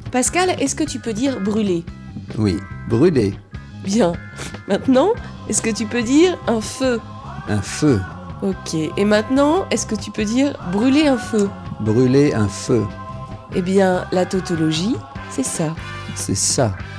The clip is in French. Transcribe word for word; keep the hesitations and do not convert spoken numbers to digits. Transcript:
Pascal, est-ce que tu peux dire brûler? Oui, brûler. Bien. Maintenant, est-ce que tu peux dire un feu? Un feu. Ok. Et maintenant, est-ce que tu peux dire brûler un feu? Brûler un feu. Eh bien, la tautologie, c'est ça. C'est ça.